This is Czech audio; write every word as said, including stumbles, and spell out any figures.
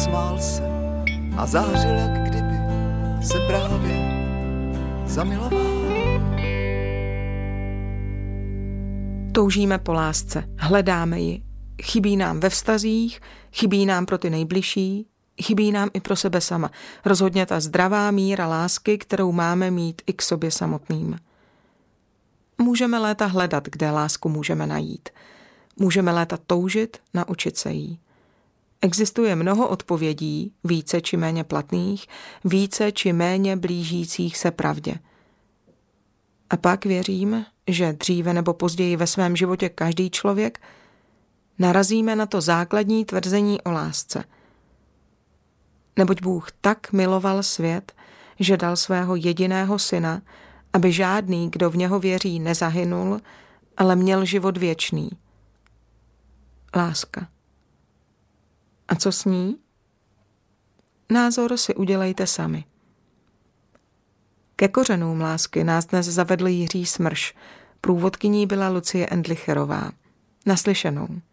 usmál se a zářil, jak kdyby se právě zamiloval. Toužíme po lásce, hledáme ji. Chybí nám ve vztazích, chybí nám pro ty nejbližší, chybí nám i pro sebe sama. Rozhodně ta zdravá míra lásky, kterou máme mít i k sobě samotným. Můžeme léta hledat, kde lásku můžeme najít. Můžeme léta toužit, naučit se jí. Existuje mnoho odpovědí, více či méně platných, více či méně blížících se pravdě. A pak věřím, že dříve nebo později ve svém životě každý člověk narazíme na to základní tvrzení o lásce. Neboť Bůh tak miloval svět, že dal svého jediného syna, aby žádný, kdo v něho věří, nezahynul, ale měl život věčný. Láska. A co s ní? Názor si udělejte sami. Ke kořenům lásky nás dnes zavedl Jiří Smrš, průvodkyní byla Lucie Endlicherová. Naslyšenou.